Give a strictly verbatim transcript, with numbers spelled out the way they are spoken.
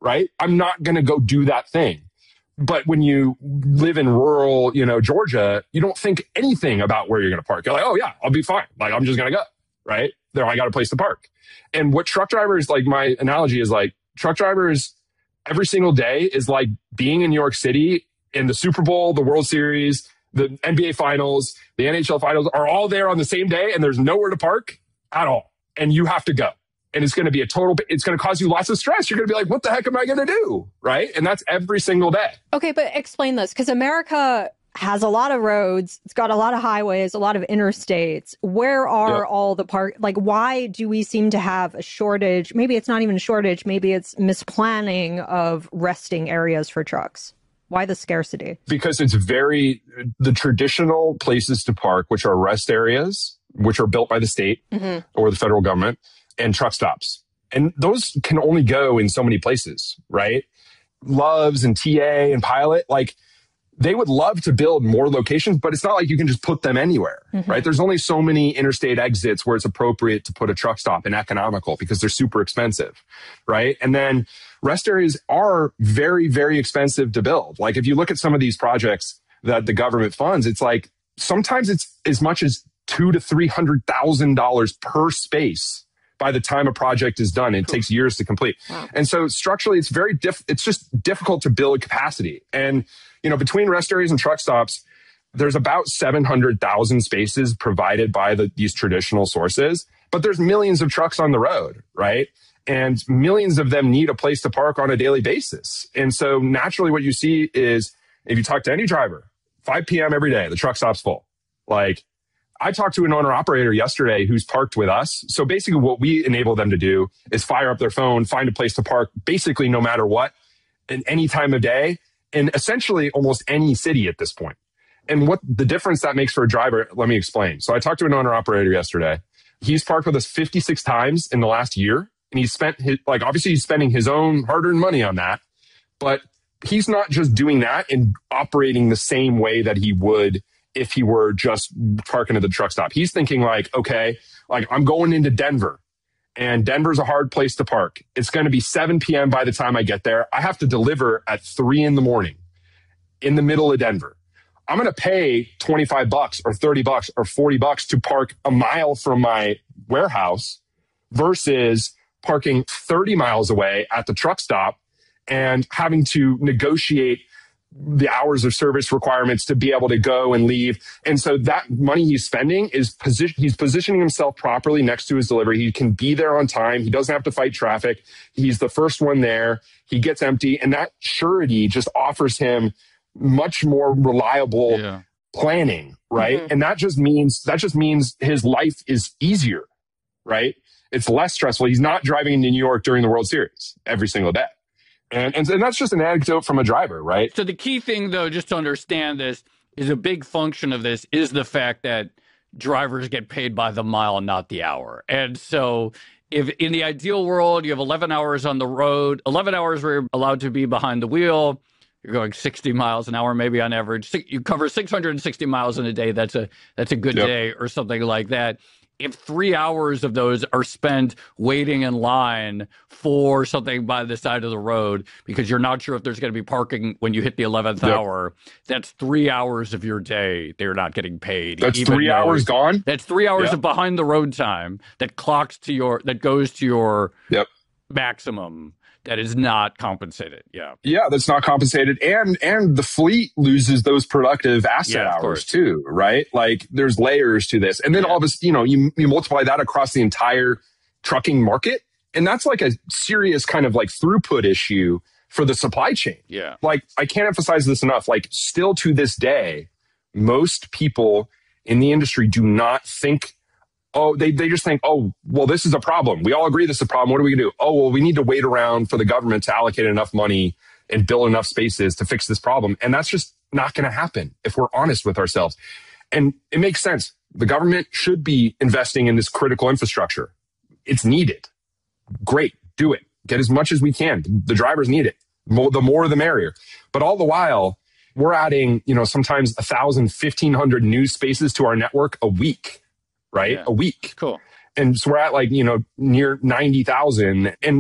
right? I'm not going to go do that thing. But when you live in rural, you know, Georgia, you don't think anything about where you're going to park. You're like, oh yeah, I'll be fine. Like, I'm just going to go, right? There, I got a place to park. And what truck drivers, like my analogy is like, truck drivers every single day is like being in New York City in the Super Bowl, the World Series, the N B A finals, the N H L finals are all there on the same day and there's nowhere to park at all. And you have to go. And it's going to be a total, it's going to cause you lots of stress. You're going to be like, what the heck am I going to do? Right. And that's every single day. Okay, but explain this, because America has a lot of roads. It's got a lot of highways, a lot of interstates. Where are yep. all the park? Like, why do we seem to have a shortage? Maybe it's not even a shortage. Maybe it's misplanning of resting areas for trucks. Why the scarcity? Because it's very, the traditional places to park, which are rest areas, which are built by the state mm-hmm. or the federal government, and truck stops. And those can only go in so many places, right? Loves and T A and Pilot, like they would love to build more locations, but it's not like you can just put them anywhere, mm-hmm. right? There's only so many interstate exits where it's appropriate to put a truck stop and economical because they're super expensive, right? And then rest areas are very, very expensive to build. Like if you look at some of these projects that the government funds, it's like sometimes it's as much as two to three hundred thousand dollars per space. By the time a project is done, it takes years to complete. Wow. And so structurally, it's very diff, it's just difficult to build capacity. And, you know, between rest areas and truck stops, there's about seven hundred thousand spaces provided by the, these traditional sources, but there's millions of trucks on the road, right? And millions of them need a place to park on a daily basis. And so naturally what you see is if you talk to any driver, five p.m. every day, the truck stop's full. Like, I talked to an owner operator yesterday who's parked with us. So basically what we enable them to do is fire up their phone, find a place to park basically no matter what, in any time of day, in essentially almost any city at this point. And what the difference that makes for a driver, let me explain. So I talked to an owner operator yesterday. He's parked with us fifty-six times in the last year. And he's spent his, like, obviously he's spending his own hard-earned money on that, but he's not just doing that and operating the same way that he would if he were just parking at the truck stop. He's thinking like, okay, like I'm going into Denver and Denver's a hard place to park. It's going to be seven p.m. by the time I get there. I have to deliver at three in the morning in the middle of Denver. I'm going to pay twenty-five bucks or thirty bucks or forty bucks to park a mile from my warehouse versus parking thirty miles away at the truck stop and having to negotiate the hours of service requirements to be able to go and leave. And so that money he's spending is position, he's positioning himself properly next to his delivery. He can be there on time. He doesn't have to fight traffic. He's the first one there. He gets empty. And that surety just offers him much more reliable yeah. planning, right? Mm-hmm. And that just means, that just means his life is easier, right? It's less stressful. He's not driving into New York during the World Series every single day. And, and and that's just an anecdote from a driver, right? So the key thing, though, just to understand this, is a big function of this is the fact that drivers get paid by the mile, not the hour. And so if in the ideal world, you have eleven hours on the road, eleven hours where you're allowed to be behind the wheel, you're going sixty miles an hour, maybe on average. You cover six hundred sixty miles in a day. That's a that's a good yep. day or something like that. If three hours of those are spent waiting in line for something by the side of the road because you're not sure if there's going to be parking when you hit the eleventh yep. hour, that's three hours of your day they're not getting paid. That's three hours gone? That's three hours yep. of behind the road time that clocks to your, that goes to your yep. maximum. That is not compensated. Yeah. Yeah, that's not compensated. And and the fleet loses those productive asset yeah, hours too, right? Like there's layers to this. And then yeah. all this, you know, you, you multiply that across the entire trucking market. And that's like a serious kind of like throughput issue for the supply chain. Yeah. Like I can't emphasize this enough. Like still to this day, most people in the industry do not think Oh, they, they just think, oh, well, this is a problem. We all agree this is a problem. What are we going to do? Oh, well, we need to wait around for the government to allocate enough money and build enough spaces to fix this problem. And that's just not going to happen if we're honest with ourselves. And it makes sense. The government should be investing in this critical infrastructure. It's needed. Great. Do it. Get as much as we can. The drivers need it. The more, the merrier. But all the while, we're adding, you know, sometimes one thousand, fifteen hundred new spaces to our network a week. Right? Yeah. A week. Cool. And so we're at like, you know, near ninety thousand. And